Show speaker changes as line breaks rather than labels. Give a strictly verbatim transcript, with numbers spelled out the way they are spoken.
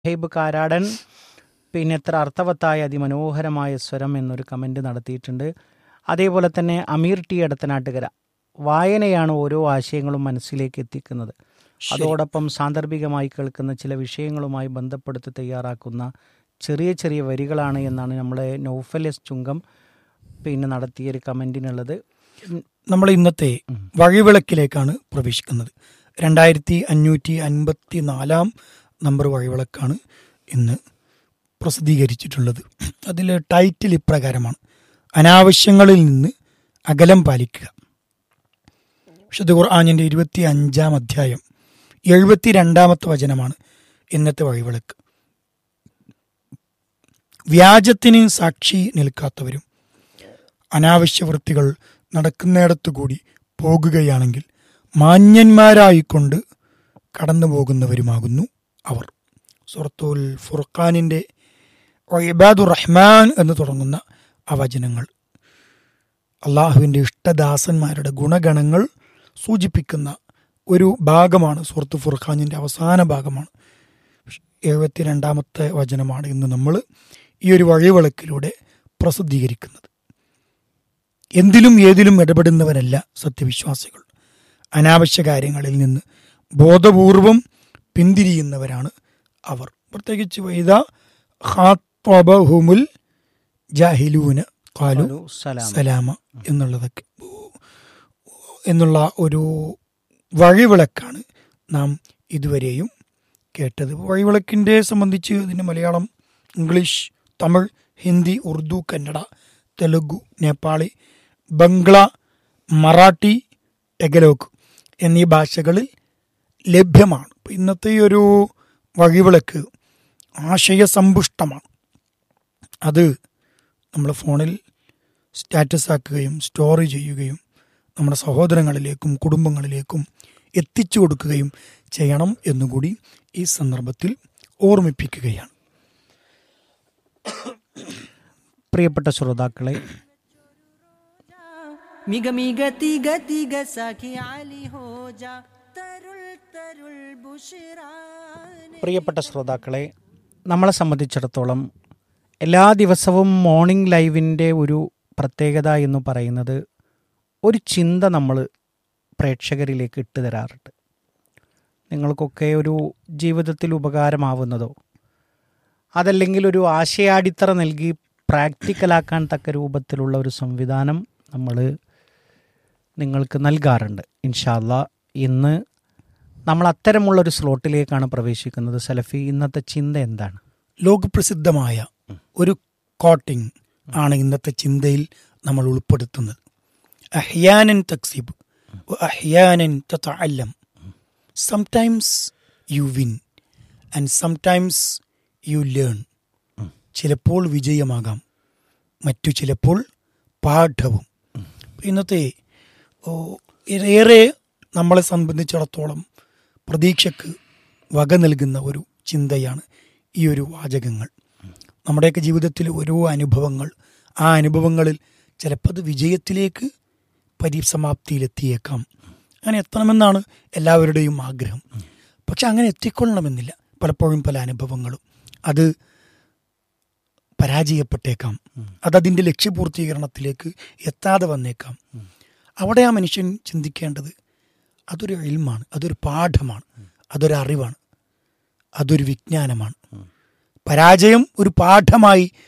ഹൈബ് കാരാടൻ പിന്നെ എത്ര അർത്ഥവത്തായ അതിമനോഹരമായ സ്വരം എന്നൊരു കമൻറ്റ് നടത്തിയിട്ടുണ്ട്. അതേപോലെ തന്നെ അമീർ ടി എടത്തനാട്ടുകര, വായനയാണ് ഓരോ ആശയങ്ങളും മനസ്സിലേക്ക് എത്തിക്കുന്നത്. അതോടൊപ്പം സാന്ദർഭികമായി കേൾക്കുന്ന ചില വിഷയങ്ങളുമായി ബന്ധപ്പെടുത്തി തയ്യാറാക്കുന്ന ചെറിയ ചെറിയ വരികളാണ് എന്നാണ് നമ്മളെ നൗഫൽ എസ് ചുങ്കം പിന്നെ നടത്തിയൊരു കമൻറ്റിനുള്ളത്.
നമ്മൾ ഇന്നത്തെ വഴിവിളക്കിലേക്കാണ് പ്രവേശിക്കുന്നത്. രണ്ടായിരത്തി അഞ്ഞൂറ്റി അൻപത്തി നാലാം നമ്പർ വഴിവിളക്കാണ് ഇന്ന് പ്രസിദ്ധീകരിച്ചിട്ടുള്ളത്. അതിൽ ടൈറ്റിൽ ഇപ്രകാരമാണ്: അനാവശ്യങ്ങളിൽ നിന്ന് അകലം പാലിക്കുക. വിശുദ്ധ ഖുർആനിൻ്റെ ഇരുപത്തി അഞ്ചാം അധ്യായം എഴുപത്തി രണ്ടാമത്തെ വചനമാണ് ഇന്നത്തെ വഴിവിളക്ക്. വ്യാജത്തിന് സാക്ഷി നിൽക്കാത്തവരും അനാവശ്യ വൃത്തികൾ നടക്കുന്നിടത്തുകൂടി പോകുകയാണെങ്കിൽ മാന്യന്മാരായിക്കൊണ്ട് കടന്നു പോകുന്നവരുമാകുന്നു അവർ. സൂറത്തുൽ ഫുർഖാനിൻ്റെ ഇബാദുർ റഹ്മാൻ എന്ന് തുടങ്ങുന്ന ആ വചനങ്ങൾ അള്ളാഹുവിൻ്റെ ഇഷ്ടദാസന്മാരുടെ ഗുണഗണങ്ങൾ സൂചിപ്പിക്കുന്ന ഒരു ഭാഗമാണ്. സൂറത്ത് ഫുർഖാനിൻ്റെ അവസാന ഭാഗമാണ്. എഴുപത്തി രണ്ടാമത്തെ വചനമാണ് ഇന്ന് നമ്മൾ ഈ ഒരു വഴിവിളക്കിലൂടെ പ്രസിദ്ധീകരിക്കുന്നത്. എന്തിലും ഏതിലും ഇടപെടുന്നവരല്ല സത്യവിശ്വാസികൾ. അനാവശ്യ കാര്യങ്ങളിൽ നിന്ന് ബോധപൂർവം പിന്തിരിയുന്നവരാണ് അവർ. പ്രത്യേകിച്ച് വൈദ ഖാത്തബഹുമുൽ ജാഹിലൂന ഖാലു സലാമ എന്നുള്ളതൊക്കെ എന്നുള്ള ഒരു വഴിവിളക്കാണ് നാം ഇതുവരെയും കേട്ടത്. വഴിവിളക്കിൻ്റെ സംബന്ധിച്ച് ഇതിൻ്റെ മലയാളം, ഇംഗ്ലീഷ്, തമിഴ്, ഹിന്ദി, ഉറുദു, കന്നഡ, തെലുഗു, നേപ്പാളി, ബംഗ്ല, മറാഠി, ടെഗലോഗ് എന്നീ ഭാഷകളിൽ ലഭ്യമാണ്. ഇന്നത്തെ ഒരു വഴിവിളക്ക് ആശയസമ്പുഷ്ടമാണ്. അത് നമ്മൾ ഫോണിൽ സ്റ്റാറ്റസ് ആക്കുകയും സ്റ്റോർ ചെയ്യുകയും നമ്മുടെ സഹോദരങ്ങളിലേക്കും കുടുംബങ്ങളിലേക്കും എത്തിച്ചു കൊടുക്കുകയും ചെയ്യണം എന്നുകൂടി ഈ സന്ദർഭത്തിൽ ഓർമ്മിപ്പിക്കുകയാണ്.
പ്രിയപ്പെട്ട ശ്രോതാക്കളെ, പ്രിയപ്പെട്ട ശ്രോതാക്കളെ നമ്മളെ സംബന്ധിച്ചിടത്തോളം എല്ലാ ദിവസവും മോർണിംഗ് ലൈവിൻ്റെ ഒരു പ്രത്യേകത എന്ന് പറയുന്നത് ഒരു ചിന്ത നമ്മൾ പ്രേക്ഷകരിലേക്ക് ഇട്ട് തരാറുണ്ട്. നിങ്ങൾക്കൊക്കെ ഒരു ജീവിതത്തിൽ ഉപകാരമാവുന്നതോ അതല്ലെങ്കിൽ ഒരു ആശയാടിത്തറ നൽകി പ്രാക്ടിക്കലാക്കാൻ തക്ക രൂപത്തിലുള്ള ഒരു സംവിധാനം നമ്മൾ നിങ്ങൾക്ക് നൽകാറുണ്ട്. ഇൻഷാ അല്ലാഹ് ഇന്ന് നമ്മൾ അത്തരമുള്ളൊരു സ്ലോട്ടിലേക്കാണ് പ്രവേശിക്കുന്നത്. സലഫി, ഇന്നത്തെ ചിന്ത എന്താണ്?
ലോകപ്രസിദ്ധമായ ഒരു കോട്ടിംഗ് ആണ് ഇന്നത്തെ ചിന്തയിൽ നമ്മൾ ഉൾപ്പെടുത്തുന്നത്. അഹ്യാനൻ തക്സിബ് അഹ്യാനൻ തതഅല്ലം. Sometimes you win and sometimes you learn. ചിലപ്പോൾ വിജയമാകാം, മറ്റു ചിലപ്പോൾ പാഠവും. ഇന്നത്തെ ഏറെ നമ്മളെ സംബന്ധിച്ചിടത്തോളം പ്രതീക്ഷയ്ക്ക് വക നൽകുന്ന ഒരു ചിന്തയാണ് ഈ ഒരു വാചകങ്ങൾ. നമ്മുടെയൊക്കെ ജീവിതത്തിൽ ഓരോ അനുഭവങ്ങൾ, ആ അനുഭവങ്ങളിൽ ചിലപ്പോൾ അത് വിജയത്തിലേക്ക് പരിസമാപ്തിയിലെത്തിയേക്കാം. അങ്ങനെ എത്തണമെന്നാണ് എല്ലാവരുടെയും ആഗ്രഹം. പക്ഷെ അങ്ങനെ എത്തിക്കൊള്ളണമെന്നില്ല. പലപ്പോഴും പല അനുഭവങ്ങളും അത് പരാജയപ്പെട്ടേക്കാം, അതതിൻ്റെ ലക്ഷ്യപൂർത്തീകരണത്തിലേക്ക് എത്താതെ വന്നേക്കാം. അവിടെ ആ മനുഷ്യൻ ചിന്തിക്കേണ്ടത് അതൊരു ഇൽമാണ്, അതൊരു പാഠമാണ്, അതൊരു അറിവാണ്, അതൊരു വിജ്ഞാനമാണ്. പരാജയം ഒരു പാഠമായി